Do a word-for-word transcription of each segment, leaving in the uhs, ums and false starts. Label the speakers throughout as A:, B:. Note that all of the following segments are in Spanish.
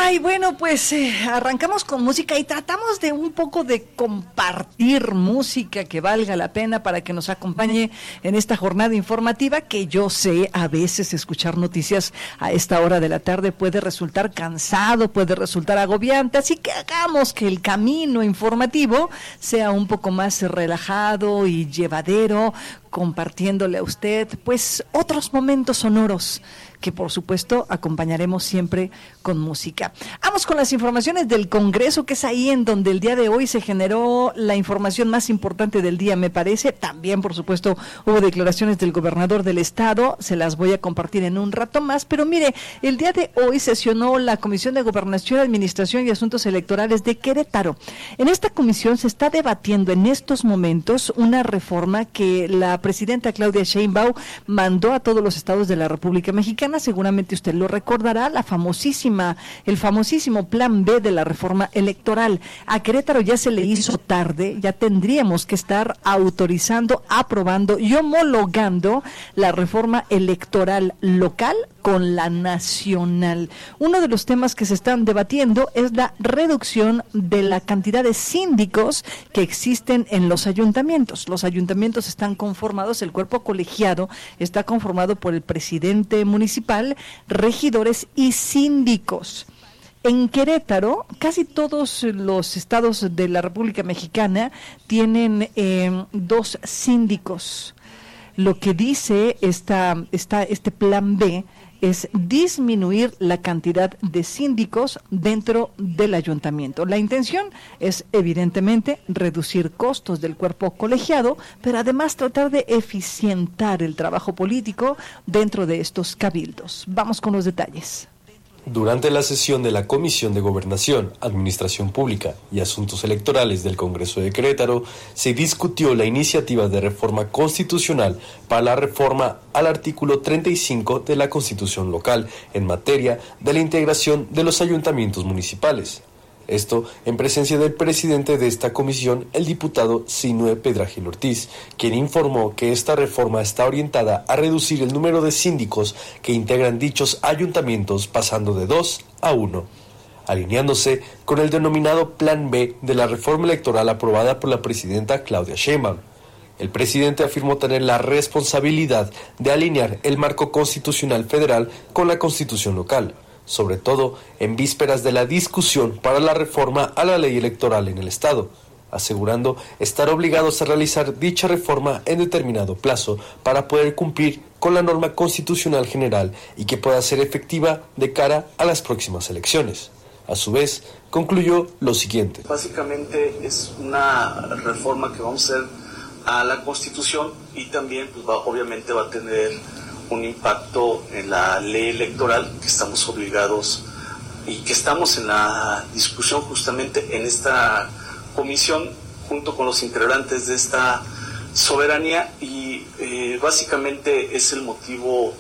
A: Ay, bueno, pues eh, arrancamos con música y tratamos de un poco de compartir música que valga la pena para que nos acompañe en esta jornada informativa, que yo sé, a veces escuchar noticias a esta hora de la tarde puede resultar cansado, puede resultar agobiante, así que hagamos que el camino informativo sea un poco más relajado y llevadero, compartiéndole a usted pues otros momentos sonoros que por supuesto acompañaremos siempre con música. Vamos con las informaciones del Congreso, que es ahí en donde el día de hoy se generó la información más importante del día, me parece. También, por supuesto, hubo declaraciones del gobernador del estado, se las voy a compartir en un rato más, pero mire, el día de hoy sesionó la Comisión de Gobernación, Administración y Asuntos Electorales de Querétaro. En esta comisión se está debatiendo en estos momentos una reforma que la presidenta Claudia Sheinbaum mandó a todos los estados de la República Mexicana. Seguramente usted lo recordará, la famosísima, el famosísimo Plan B de la reforma electoral. A Querétaro ya se le hizo tarde, ya tendríamos que estar autorizando, aprobando y homologando la reforma electoral local con la nacional. Uno de los temas que se están debatiendo es la reducción de la cantidad de síndicos que existen en los ayuntamientos. Los ayuntamientos están conformados, el cuerpo colegiado está conformado por el presidente municipal, regidores y síndicos. En Querétaro, casi todos los estados de la República Mexicana tienen eh, dos síndicos. Lo que dice esta, esta, este plan B es disminuir la cantidad de síndicos dentro del ayuntamiento. La intención es, evidentemente, reducir costos del cuerpo colegiado, pero además tratar de eficientar el trabajo político dentro de estos cabildos. Vamos con los detalles.
B: Durante la sesión de la Comisión de Gobernación, Administración Pública y Asuntos Electorales del Congreso de Querétaro, se discutió la iniciativa de reforma constitucional para la reforma al artículo treinta y cinco de la Constitución local en materia de la integración de los ayuntamientos municipales. Esto en presencia del presidente de esta comisión, el diputado Sinue Pedragil Ortiz, quien informó que esta reforma está orientada a reducir el número de síndicos que integran dichos ayuntamientos, pasando de dos a uno, alineándose con el denominado Plan B de la reforma electoral aprobada por la presidenta Claudia Sheinbaum. El presidente afirmó tener la responsabilidad de alinear el marco constitucional federal con la constitución local, sobre todo en vísperas de la discusión para la reforma a la ley electoral en el Estado, asegurando estar obligados a realizar dicha reforma en determinado plazo para poder cumplir con la norma constitucional general y que pueda ser efectiva de cara a las próximas elecciones. A su vez, concluyó lo siguiente.
C: Básicamente es una reforma que vamos a hacer a la Constitución y también pues, va, obviamente va a tener un impacto en la ley electoral que estamos obligados y que estamos en la discusión justamente en esta comisión junto con los integrantes de esta soberanía y eh, básicamente es el motivo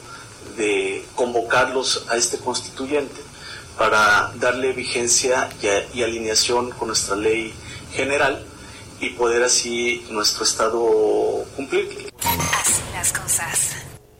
C: de convocarlos a este constituyente para darle vigencia y, a, y alineación con nuestra ley general y poder así nuestro Estado cumplir.
A: Así las cosas.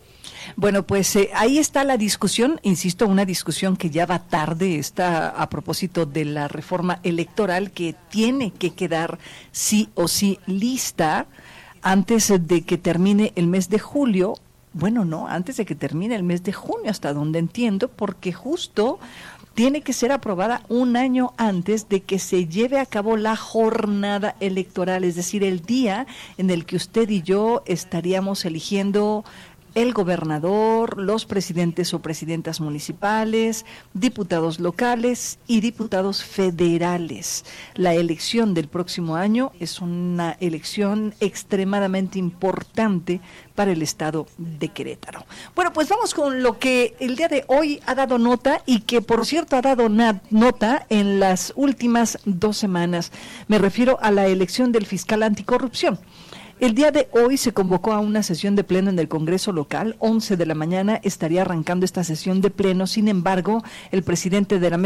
A: Bueno, pues eh, ahí está la discusión, insisto, una discusión que ya va tarde, está a propósito de la reforma electoral que tiene que quedar sí o sí lista antes de que termine el mes de julio. Bueno, no, antes de que termine el mes de junio, hasta donde entiendo, porque justo tiene que ser aprobada un año antes de que se lleve a cabo la jornada electoral, es decir, el día en el que usted y yo estaríamos eligiendo el gobernador, los presidentes o presidentas municipales, diputados locales y diputados federales. La elección del próximo año es una elección extremadamente importante para el estado de Querétaro. Bueno, pues vamos con lo que el día de hoy ha dado nota y que, por cierto, ha dado na- nota en las últimas dos semanas. Me refiero a la elección del fiscal anticorrupción. El día de hoy se convocó a una sesión de pleno en el Congreso local, once de la mañana estaría arrancando esta sesión de pleno. Sin embargo, el presidente de la